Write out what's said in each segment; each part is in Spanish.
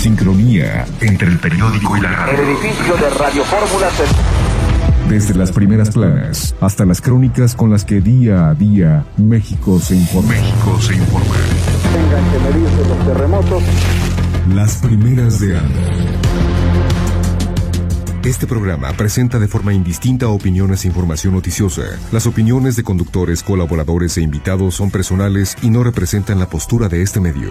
Sincronía entre el periódico y la radio. El edificio de Radio Fórmula Desde las primeras planas hasta las crónicas con las que día a día México se informa. Tengan que medirse los terremotos. Las primeras de ANDA. Este programa presenta de forma indistinta opiniones e información noticiosa. Las opiniones de conductores, colaboradores e invitados son personales y no representan la postura de este medio.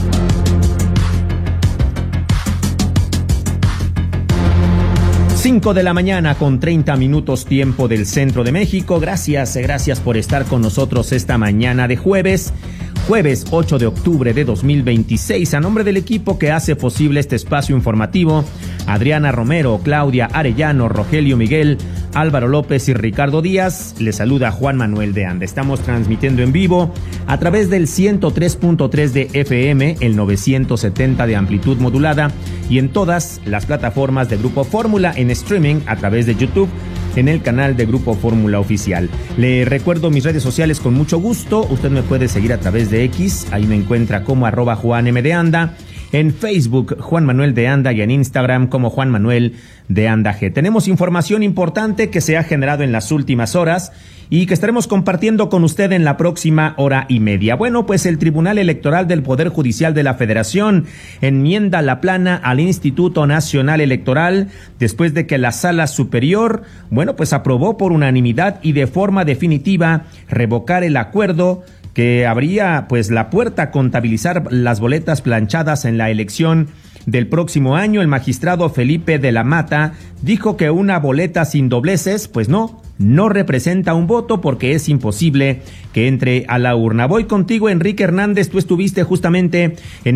5 de la mañana con 30 minutos tiempo del centro de México. Gracias por estar con nosotros esta mañana de jueves 8 de octubre de 2026. A nombre del equipo que hace posible este espacio informativo, Adriana Romero, Claudia Arellano, Rogelio Miguel, Álvaro López y Ricardo Díaz, les saluda Juan Manuel de Anda. Estamos transmitiendo en vivo a través del 103.3 de FM, el 970 de amplitud modulada y en todas las plataformas de Grupo Fórmula en streaming a través de YouTube, en el canal de Grupo Fórmula Oficial. Le recuerdo mis redes sociales con mucho gusto. Usted me puede seguir a través de X, ahí me encuentra como @JuanMDeAnda, en Facebook Juan Manuel de Anda y en Instagram como Juan Manuel de Anda G. Tenemos información importante que se ha generado en las últimas horas y que estaremos compartiendo con usted en la próxima hora y media. Bueno, pues el Tribunal Electoral del Poder Judicial de la Federación enmienda la plana al Instituto Nacional Electoral después de que la Sala Superior, pues aprobó por unanimidad y de forma definitiva revocar el acuerdo que abría la puerta a contabilizar las boletas planchadas en la elección del próximo año. El magistrado Felipe de la Mata dijo que una boleta sin dobleces, no representa un voto porque es imposible que entre a la urna. Voy contigo, Enrique Hernández. Tú estuviste justamente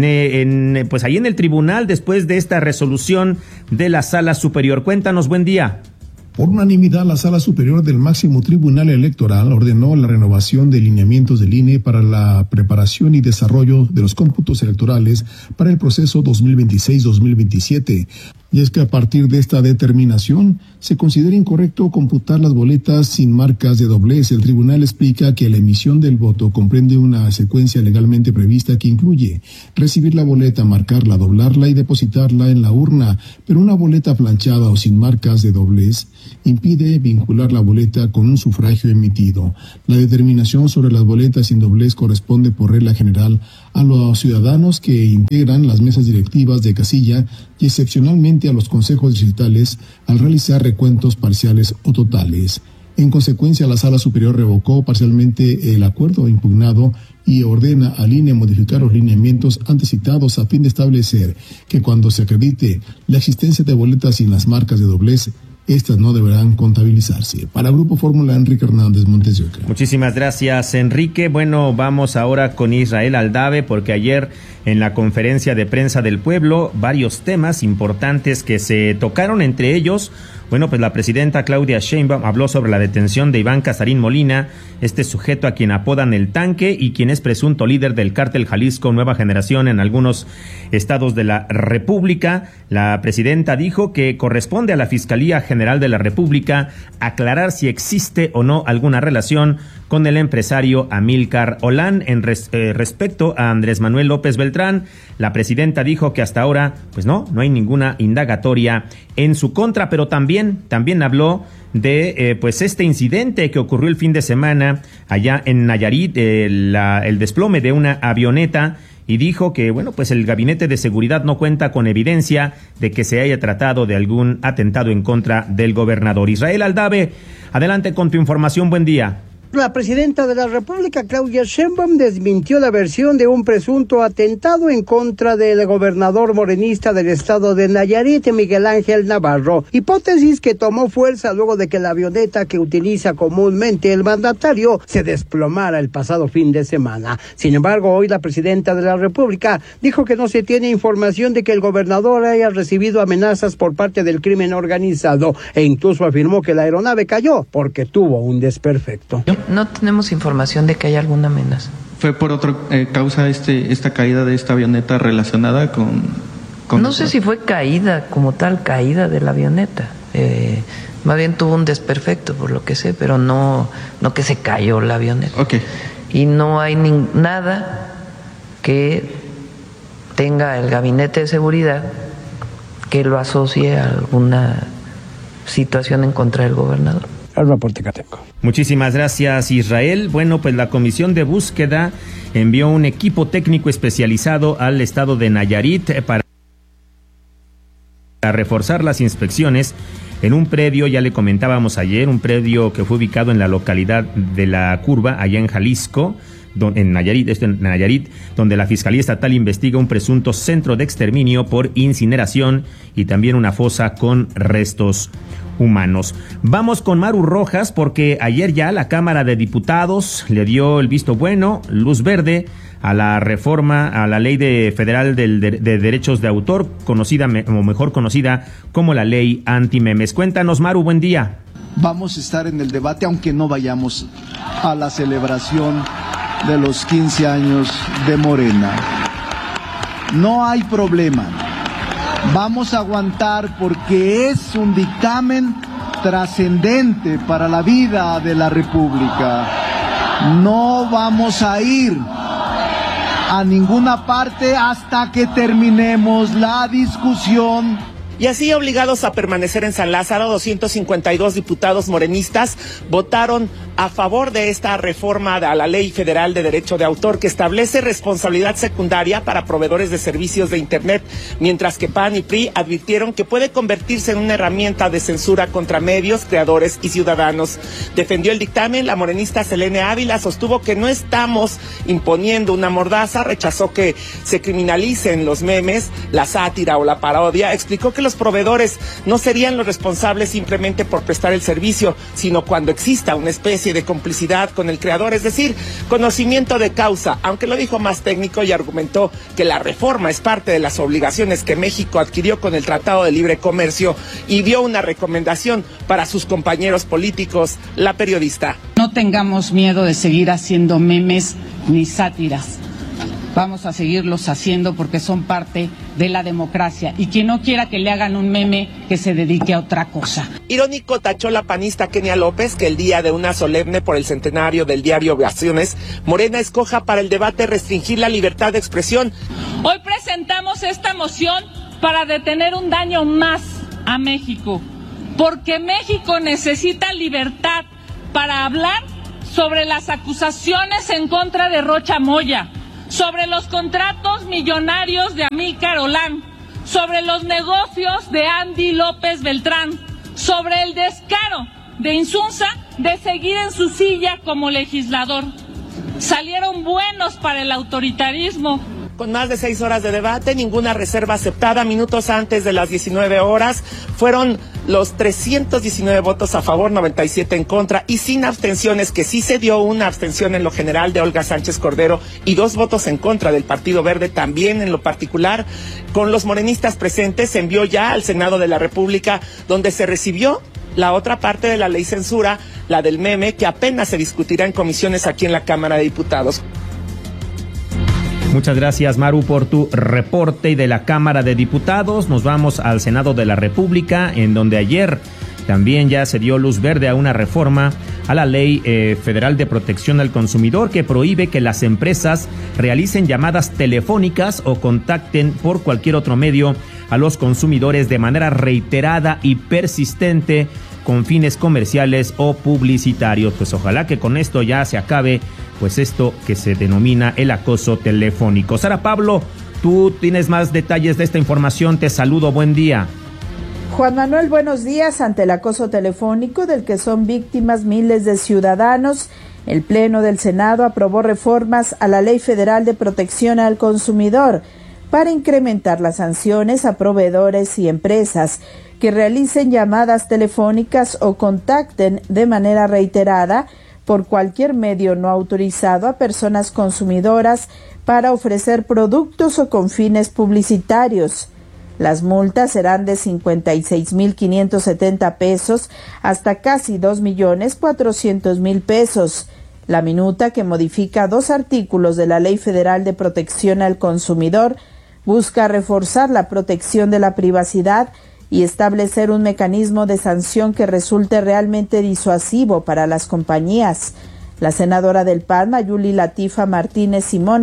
ahí en el tribunal después de esta resolución de la Sala Superior. Cuéntanos, buen día. Por unanimidad, la Sala Superior del Máximo Tribunal Electoral ordenó la renovación de lineamientos del INE para la preparación y desarrollo de los cómputos electorales para el proceso 2026-2027. Y es que a partir de esta determinación se considera incorrecto computar las boletas sin marcas de doblez. El tribunal explica que la emisión del voto comprende una secuencia legalmente prevista que incluye recibir la boleta, marcarla, doblarla y depositarla en la urna, pero una boleta planchada o sin marcas de doblez impide vincular la boleta con un sufragio emitido. La determinación sobre las boletas sin doblez corresponde por regla general a los ciudadanos que integran las mesas directivas de casilla y excepcionalmente a los consejos distritales al realizar recuentos parciales o totales. En consecuencia, la Sala Superior revocó parcialmente el acuerdo impugnado y ordena al INE modificar los lineamientos antes citados a fin de establecer que cuando se acredite la existencia de boletas sin las marcas de doblez, estas no deberán contabilizarse. Para Grupo Fórmula, Enrique Hernández, Montes de Oca. Muchísimas gracias, Enrique. Vamos ahora con Israel Aldave, porque ayer en la conferencia de prensa del pueblo, varios temas importantes que se tocaron, entre ellos, la presidenta Claudia Sheinbaum habló sobre la detención de Iván Casarín Molina, este sujeto a quien apodan el Tanque y quien es presunto líder del cártel Jalisco Nueva Generación en algunos estados de la República. La presidenta dijo que corresponde a la Fiscalía General de la República aclarar si existe o no alguna relación con el empresario Amílcar Olán. Respecto a Andrés Manuel López Beltrán, la presidenta dijo que hasta ahora no hay ninguna indagatoria en su contra, pero también habló de este incidente que ocurrió el fin de semana allá en Nayarit, el desplome de una avioneta, y dijo que el gabinete de seguridad no cuenta con evidencia de que se haya tratado de algún atentado en contra del gobernador. Israel Aldave, adelante con tu información. Buen día. La presidenta de la República, Claudia Sheinbaum, desmintió la versión de un presunto atentado en contra del gobernador morenista del estado de Nayarit, Miguel Ángel Navarro, hipótesis que tomó fuerza luego de que la avioneta que utiliza comúnmente el mandatario se desplomara el pasado fin de semana. Sin embargo, hoy la presidenta de la República dijo que no se tiene información de que el gobernador haya recibido amenazas por parte del crimen organizado e incluso afirmó que la aeronave cayó porque tuvo un desperfecto. No tenemos información de que haya alguna amenaza. ¿Fue por otra causa esta caída de esta avioneta relacionada con no sé si fue caída como tal, caída de la avioneta. Más bien tuvo un desperfecto, por lo que sé, pero no que se cayó la avioneta. Okay. Y no hay nada que tenga el gabinete de seguridad que lo asocie a alguna situación en contra del gobernador. El reporte que tengo. Muchísimas gracias, Israel. Bueno, pues la Comisión de Búsqueda envió un equipo técnico especializado al estado de Nayarit para reforzar las inspecciones en un predio, ya le comentábamos ayer, un predio que fue ubicado en la localidad de La Curva, allá en Jalisco, en Nayarit, donde la Fiscalía Estatal investiga un presunto centro de exterminio por incineración y también una fosa con restos humanos. Vamos con Maru Rojas, porque ayer ya la Cámara de Diputados le dio el visto bueno, luz verde, a la reforma a la Ley Federal de Derechos de Autor, conocida o mejor conocida como la Ley Antimemes. Cuéntanos, Maru, buen día. Vamos a estar en el debate, aunque no vayamos a la celebración de los 15 años de Morena. No hay problema. Vamos a aguantar porque es un dictamen trascendente para la vida de la República. No vamos a ir a ninguna parte hasta que terminemos la discusión. Y así, obligados a permanecer en San Lázaro, 252 diputados morenistas votaron a favor de esta reforma a la Ley Federal de Derecho de Autor, que establece responsabilidad secundaria para proveedores de servicios de Internet, mientras que PAN y PRI advirtieron que puede convertirse en una herramienta de censura contra medios, creadores y ciudadanos. Defendió el dictamen la morenista Selene Ávila, sostuvo que no estamos imponiendo una mordaza, rechazó que se criminalicen los memes, la sátira o la parodia, explicó que los proveedores no serían los responsables simplemente por prestar el servicio, sino cuando exista una especie de complicidad con el creador, es decir, conocimiento de causa, aunque lo dijo más técnico y argumentó que la reforma es parte de las obligaciones que México adquirió con el Tratado de Libre Comercio y dio una recomendación para sus compañeros políticos. La periodista: no tengamos miedo de seguir haciendo memes ni sátiras. Vamos a seguirlos haciendo porque son parte de la democracia. Y quien no quiera que le hagan un meme, que se dedique a otra cosa. Irónico tachó la panista Kenia López que el día de una solemne por el centenario del diario Ovaciones, Morena escoja para el debate restringir la libertad de expresión. Hoy presentamos esta moción para detener un daño más a México, porque México necesita libertad para hablar sobre las acusaciones en contra de Rocha Moya, sobre los contratos millonarios de Amílcar Olán, sobre los negocios de Andy López Beltrán, sobre el descaro de Insunza de seguir en su silla como legislador. Salieron buenos para el autoritarismo. Con más de 6 horas de debate, ninguna reserva aceptada. Minutos antes de las 19 horas, fueron los 319 votos a favor, 97 en contra y sin abstenciones, que sí se dio una abstención en lo general de Olga Sánchez Cordero y 2 votos en contra del Partido Verde. También en lo particular, con los morenistas presentes, se envió ya al Senado de la República, donde se recibió la otra parte de la ley censura, la del meme, que apenas se discutirá en comisiones aquí en la Cámara de Diputados. Muchas gracias, Maru, por tu reporte. Y de la Cámara de Diputados nos vamos al Senado de la República, en donde ayer también ya se dio luz verde a una reforma a la Ley Federal de Protección al Consumidor, que prohíbe que las empresas realicen llamadas telefónicas o contacten por cualquier otro medio a los consumidores de manera reiterada y persistente con fines comerciales o publicitarios. Pues ojalá que con esto ya se acabe pues esto que se denomina el acoso telefónico. Sara Pablo, tú tienes más detalles de esta información. Te saludo, buen día. Juan Manuel, buenos días. Ante el acoso telefónico del que son víctimas miles de ciudadanos, el Pleno del Senado aprobó reformas a la Ley Federal de Protección al Consumidor para incrementar las sanciones a proveedores y empresas que realicen llamadas telefónicas o contacten de manera reiterada por cualquier medio no autorizado a personas consumidoras para ofrecer productos o con fines publicitarios. Las multas serán de 56,570 pesos hasta casi 2,400,000 pesos. La minuta, que modifica 2 artículos de la Ley Federal de Protección al Consumidor, busca reforzar la protección de la privacidad y establecer un mecanismo de sanción que resulte realmente disuasivo para las compañías. La senadora del PAN, Mayuli Latifa Martínez Simón,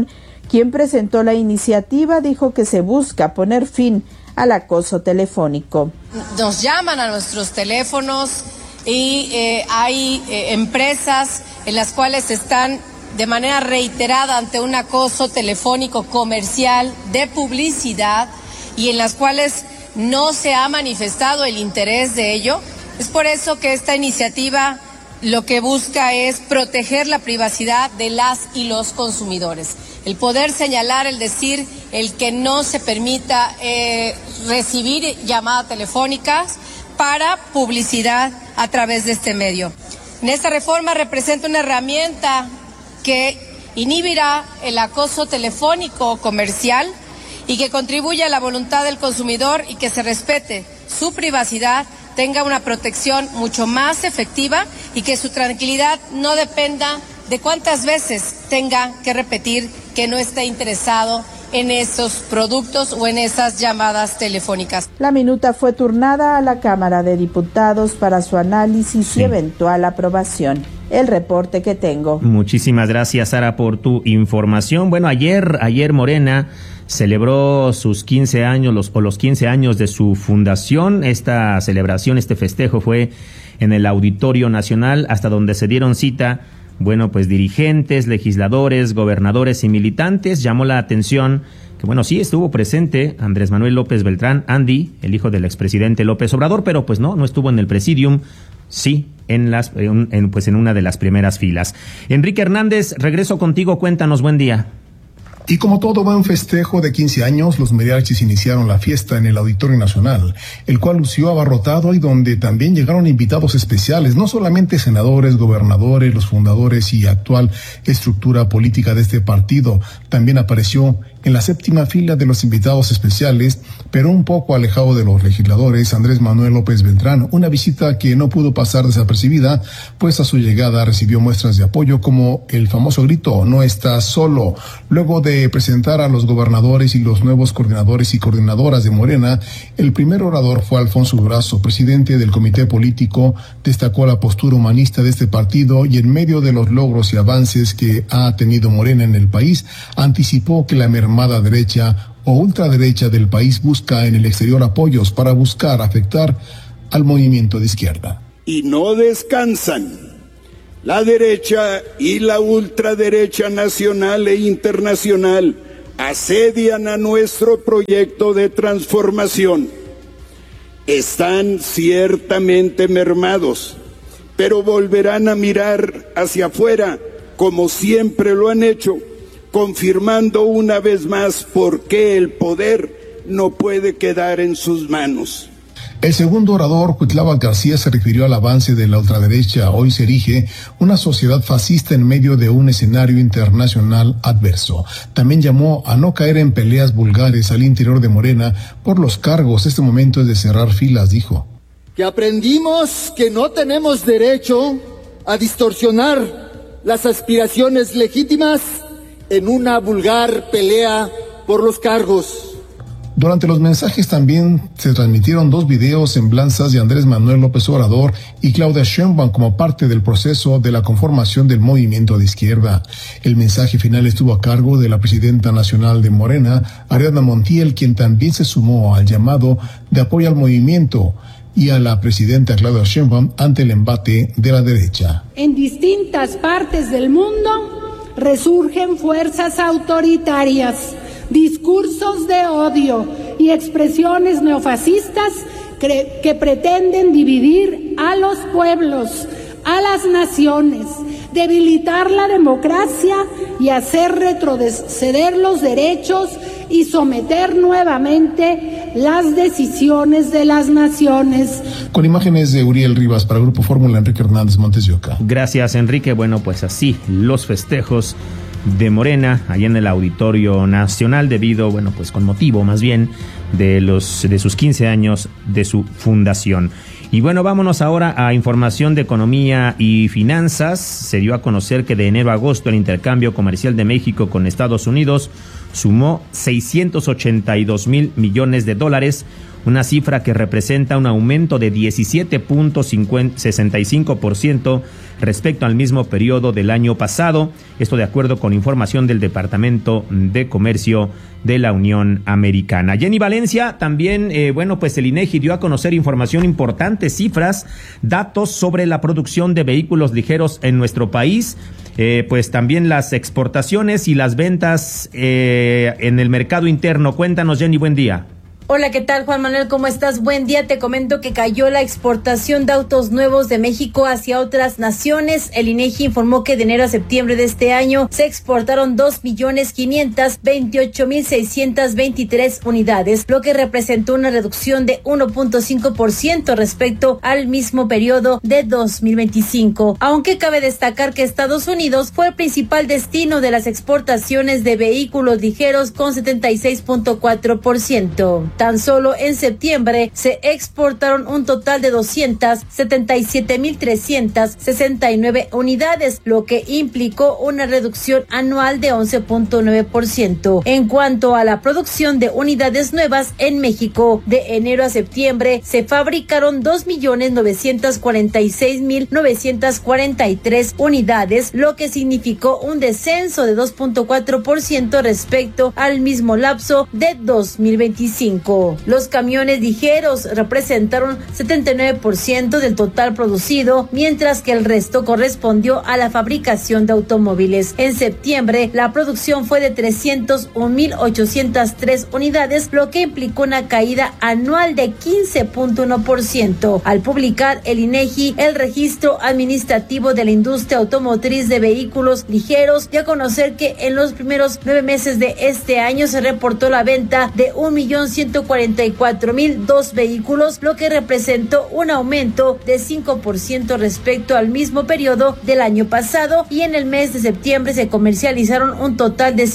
quien presentó la iniciativa, dijo que se busca poner fin al acoso telefónico. Nos llaman a nuestros teléfonos y hay empresas en las cuales están de manera reiterada ante un acoso telefónico comercial de publicidad y en las cuales no se ha manifestado el interés de ello. Es por eso que esta iniciativa lo que busca es proteger la privacidad de las y los consumidores. El poder señalar, el decir, el que no se permita recibir llamadas telefónicas para publicidad a través de este medio. En esta reforma representa una herramienta que inhibirá el acoso telefónico comercial y que contribuye a la voluntad del consumidor y que se respete su privacidad, tenga una protección mucho más efectiva y que su tranquilidad no dependa de cuántas veces tenga que repetir que no está interesado en esos productos o en esas llamadas telefónicas. La minuta fue turnada a la Cámara de Diputados para su análisis y eventual aprobación. El reporte que tengo. Muchísimas gracias, Sara, por tu información. Bueno, ayer Morena celebró sus 15 años, los 15 años de su fundación. Esta celebración, este festejo fue en el Auditorio Nacional, hasta donde se dieron cita, bueno, pues dirigentes, legisladores, gobernadores y militantes. Llamó la atención que, bueno, sí estuvo presente Andrés Manuel López Beltrán, Andy, el hijo del expresidente López Obrador, pero pues no estuvo en el presidium, sí, en una de las primeras filas. Enrique Hernández, regreso contigo, cuéntanos, buen día. Y como todo buen festejo de 15 años, los mariachis iniciaron la fiesta en el Auditorio Nacional, el cual lució abarrotado y donde también llegaron invitados especiales, no solamente senadores, gobernadores, los fundadores y actual estructura política de este partido. También apareció en la séptima fila de los invitados especiales, pero un poco alejado de los legisladores, Andrés Manuel López Beltrán, una visita que no pudo pasar desapercibida, pues a su llegada recibió muestras de apoyo como el famoso grito, "No estás solo". Luego de presentar a los gobernadores y los nuevos coordinadores y coordinadoras de Morena, el primer orador fue Alfonso Durazo, presidente del comité político, destacó la postura humanista de este partido y en medio de los logros y avances que ha tenido Morena en el país, anticipó que la mermada derecha o ultraderecha del país busca en el exterior apoyos para buscar afectar al movimiento de izquierda. Y no descansan. La derecha y la ultraderecha nacional e internacional asedian a nuestro proyecto de transformación. Están ciertamente mermados, pero volverán a mirar hacia afuera como siempre lo han hecho, confirmando una vez más por qué el poder no puede quedar en sus manos. El segundo orador, Cuitláhuac García, se refirió al avance de la ultraderecha. Hoy se erige una sociedad fascista en medio de un escenario internacional adverso. También llamó a no caer en peleas vulgares al interior de Morena por los cargos. Este momento es de cerrar filas, dijo. Que aprendimos que no tenemos derecho a distorsionar las aspiraciones legítimas en una vulgar pelea por los cargos. Durante los mensajes también se transmitieron 2 videos semblanzas de Andrés Manuel López Obrador y Claudia Sheinbaum como parte del proceso de la conformación del movimiento de izquierda. El mensaje final estuvo a cargo de la presidenta nacional de Morena, Ariadna Montiel, quien también se sumó al llamado de apoyo al movimiento, y a la presidenta Claudia Sheinbaum ante el embate de la derecha. En distintas partes del mundo resurgen fuerzas autoritarias, discursos de odio y expresiones neofascistas que pretenden dividir a los pueblos, a las naciones, debilitar la democracia y hacer retroceder los derechos y someter nuevamente las decisiones de las naciones. Con imágenes de Uriel Rivas para Grupo Fórmula, Enrique Hernández, Montes de Oca. Gracias, Enrique. Bueno, pues así los festejos de Morena allá en el Auditorio Nacional debido, bueno, pues con motivo más bien de sus 15 años de su fundación. Y bueno, vámonos ahora a información de economía y finanzas. Se dio a conocer que de enero a agosto el intercambio comercial de México con Estados Unidos sumó $682 mil millones, una cifra que representa un aumento de 17.65% respecto al mismo periodo del año pasado, esto de acuerdo con información del Departamento de Comercio de la Unión Americana. Jenny Valencia, también, pues el INEGI dio a conocer información importante, cifras, datos sobre la producción de vehículos ligeros en nuestro país, pues también las exportaciones y las ventas en el mercado interno. Cuéntanos, Jenny, buen día. Hola, ¿qué tal, Juan Manuel? ¿Cómo estás? Buen día. Te comento que cayó la exportación de autos nuevos de México hacia otras naciones. El INEGI informó que de enero a septiembre de este año se exportaron 2.528.623 unidades, lo que representó una reducción de 1.5% respecto al mismo periodo de 2025. Aunque cabe destacar que Estados Unidos fue el principal destino de las exportaciones de vehículos ligeros con 76.4%. Tan solo en septiembre se exportaron un total de 277.369 unidades, lo que implicó una reducción anual de 11.9%. En cuanto a la producción de unidades nuevas en México, de enero a septiembre se fabricaron 2.946.943 unidades, lo que significó un descenso de 2.4% respecto al mismo lapso de 2025. Los camiones ligeros representaron 79% del total producido, mientras que el resto correspondió a la fabricación de automóviles. En septiembre, la producción fue de 301.803 unidades, lo que implicó una caída anual de 15.1%. Al publicar el INEGI el registro administrativo de la industria automotriz de vehículos ligeros, dio a conocer que en los primeros 9 meses de este año se reportó la venta de 1.144.002 vehículos, lo que representó un aumento de 5% respecto al mismo periodo del año pasado, y en el mes de septiembre se comercializaron un total de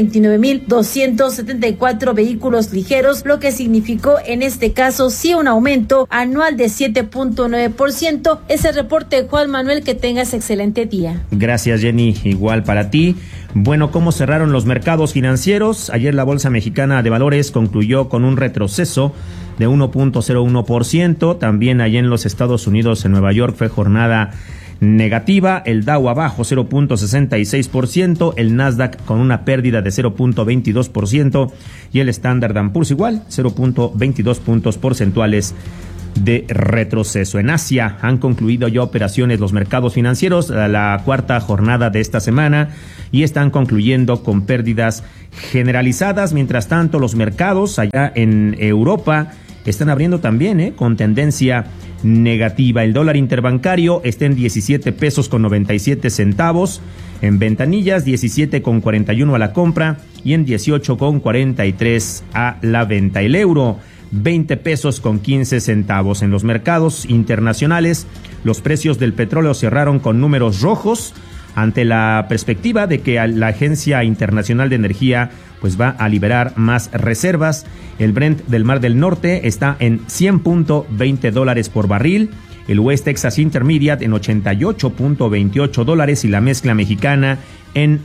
129.274 vehículos ligeros, lo que significó en este caso sí un aumento anual de 7.9%. Ese reporte, Juan Manuel, que tengas excelente día. Gracias, Jenny, igual para ti. Bueno, ¿cómo cerraron los mercados financieros? Ayer la Bolsa Mexicana de Valores concluyó con un retroceso de 1.01%. También allá en los Estados Unidos, en Nueva York, fue jornada negativa. El Dow abajo 0.66%, el Nasdaq con una pérdida de 0.22% y el Standard & Poor's igual 0.22 puntos porcentuales de retroceso. En Asia han concluido ya operaciones los mercados financieros, la cuarta jornada de esta semana, y están concluyendo con pérdidas generalizadas. Mientras tanto, los mercados allá en Europa están abriendo también con tendencia negativa. El dólar interbancario está en 17 pesos con 97 centavos. En ventanillas, 17.41 a la compra y en 18.43 a la venta. El euro, 20 pesos con 15 centavos. En los mercados internacionales, los precios del petróleo cerraron con números rojos ante la perspectiva de que la Agencia Internacional de Energía pues va a liberar más reservas. El Brent del Mar del Norte está en $100.20 por barril, el West Texas Intermediate en $88.28 y la mezcla mexicana en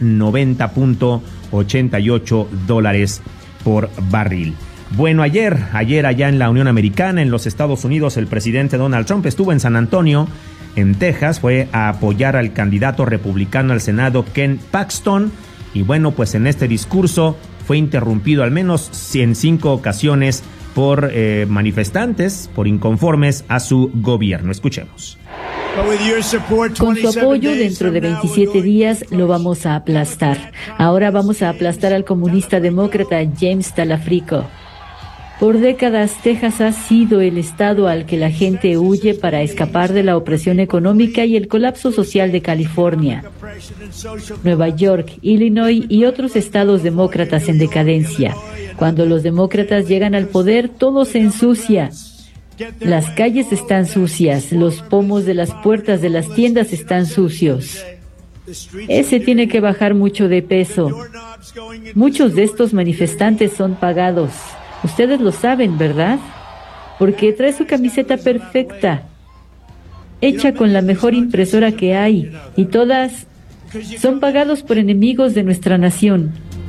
$90.88 por barril. Bueno, ayer allá en la Unión Americana, en los Estados Unidos, el presidente Donald Trump estuvo en San Antonio, en Texas, fue a apoyar al candidato republicano al Senado, Ken Paxton, y bueno, pues en este discurso fue interrumpido al menos en 5 ocasiones por manifestantes, por inconformes a su gobierno. Escuchemos. Con su apoyo, dentro de 27 días lo vamos a aplastar. Ahora vamos a aplastar al comunista demócrata James Talafrico. Por décadas, Texas ha sido el estado al que la gente huye para escapar de la opresión económica y el colapso social de California. Nueva York, Illinois y otros estados demócratas en decadencia. Cuando los demócratas llegan al poder, todo se ensucia. Las calles están sucias, los pomos de las puertas de las tiendas están sucios. Ese tiene que bajar mucho de peso. Muchos de estos manifestantes son pagados. Ustedes lo saben, ¿verdad? Porque trae su camiseta perfecta, hecha con la mejor impresora que hay, y todas son pagados por enemigos de nuestra nación.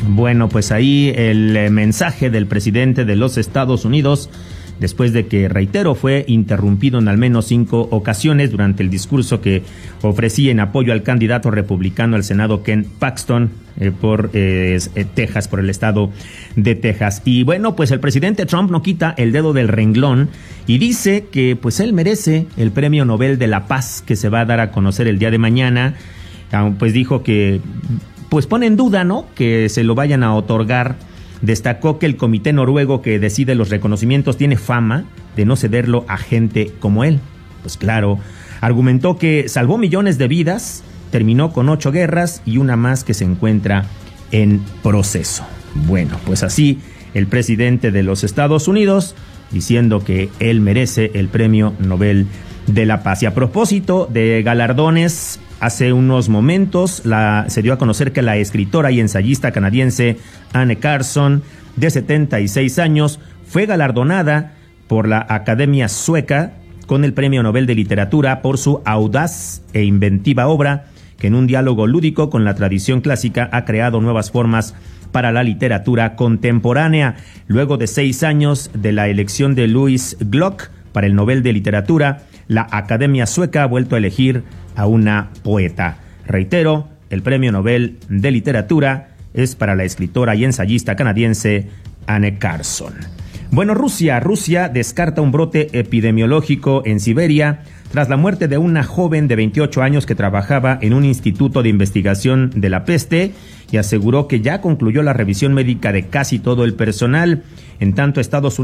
Bueno, pues ahí el mensaje del presidente de los Estados Unidos, después de que, reitero, fue interrumpido en al menos 5 ocasiones durante el discurso que ofrecía en apoyo al candidato republicano al Senado, Ken Paxton, por Texas, por el estado de Texas. Y bueno, pues el presidente Trump no quita el dedo del renglón y dice que pues él merece el Premio Nobel de la Paz que se va a dar a conocer el día de mañana. Pues dijo que pues pone en duda, ¿no?, que se lo vayan a otorgar. Destacó que el comité noruego que decide los reconocimientos tiene fama de no cederlo a gente como él. Pues claro, argumentó que salvó millones de vidas, terminó con 8 guerras y una más que se encuentra en proceso. Bueno, pues así el presidente de los Estados Unidos diciendo que él merece el Premio Nobel de la Paz. Y a propósito de galardones, hace unos momentos se dio a conocer que la escritora y ensayista canadiense Anne Carson, de 76 años, fue galardonada por la Academia Sueca con el Premio Nobel de Literatura por su audaz e inventiva obra, que en un diálogo lúdico con la tradición clásica ha creado nuevas formas para la literatura contemporánea. Luego de 6 años de la elección de Louise Glück para el Nobel de Literatura, la Academia Sueca ha vuelto a elegir a una poeta. Reitero, el Premio Nobel de Literatura es para la escritora y ensayista canadiense Anne Carson. Bueno, Rusia descarta un brote epidemiológico en Siberia tras la muerte de una joven de 28 años que trabajaba en un instituto de investigación de la peste y aseguró que ya concluyó la revisión médica de casi todo el personal. En tanto,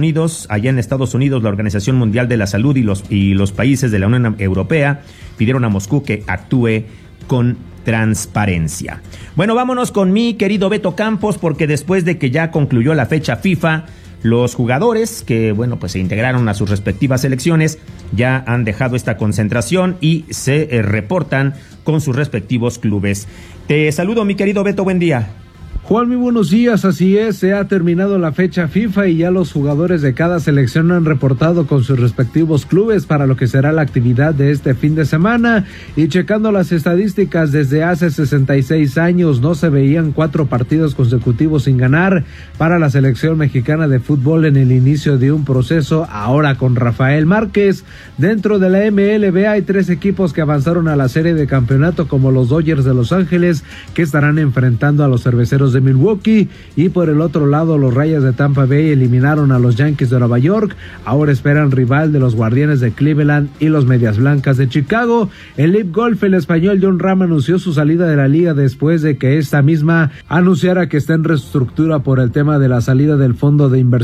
allá en Estados Unidos, la Organización Mundial de la Salud y los países de la Unión Europea pidieron a Moscú que actúe con transparencia. Bueno, vámonos con mi querido Beto Campos, porque después de que ya concluyó la fecha FIFA, los jugadores que, bueno, pues se integraron a sus respectivas selecciones ya han dejado esta concentración y se reportan con sus respectivos clubes. Te saludo, mi querido Beto, buen día. Juan, muy buenos días, así es, se ha terminado la fecha FIFA y ya los jugadores de cada selección han reportado con sus respectivos clubes para lo que será la actividad de este fin de semana. Y checando las estadísticas, desde hace 66 años no se veían 4 partidos consecutivos sin ganar para la selección mexicana de fútbol en el inicio de un proceso, ahora con Rafael Márquez. Dentro de la MLB hay 3 equipos que avanzaron a la serie de campeonato, como los Dodgers de Los Ángeles, que estarán enfrentando a los Cerveceros de Milwaukee, y por el otro lado los Rayas de Tampa Bay eliminaron a los Yankees de Nueva York, ahora esperan rival de los Guardianes de Cleveland y los Medias Blancas de Chicago. El LIV Golf, el español Jon Rahm anunció su salida de la liga después de que esta misma anunciara que está en reestructura por el tema de la salida del fondo de inversión